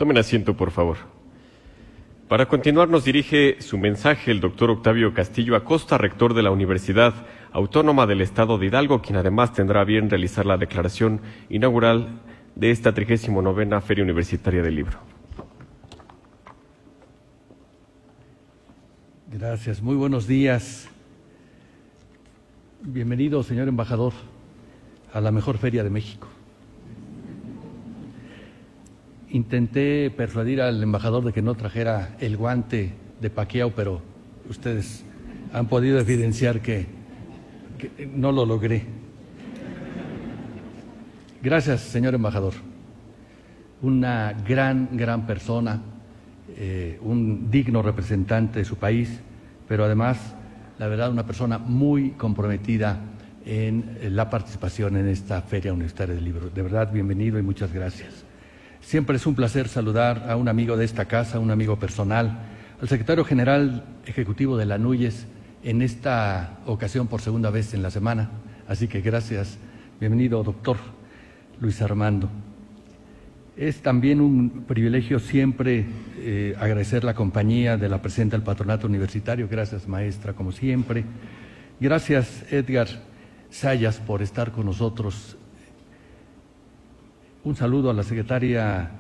Tomen asiento, por favor. Para continuar, nos dirige su mensaje el doctor Octavio Castillo Acosta, rector de la Universidad Autónoma del Estado de Hidalgo, quien además tendrá a bien realizar la declaración inaugural de esta 39ª Feria Universitaria del Libro. Gracias, muy buenos días. Bienvenido, señor embajador, a la mejor feria de México. Intenté persuadir al embajador de que no trajera el guante de Pacquiao, pero ustedes han podido evidenciar que no lo logré. Gracias, señor embajador. Una gran persona, un digno representante de su país, pero además, la verdad, una persona muy comprometida en la participación en esta Feria Universitaria del Libro. De verdad, bienvenido y muchas gracias. Siempre es un placer saludar a un amigo de esta casa, un amigo personal, al secretario general ejecutivo de la NUYES, en esta ocasión por segunda vez en la semana. Así que gracias. Bienvenido, doctor Luis Armando. Es también un privilegio siempre agradecer la compañía de la presidenta del Patronato Universitario. Gracias, maestra, como siempre. Gracias, Edgar Sayas, por estar con nosotros. Un saludo a la secretaria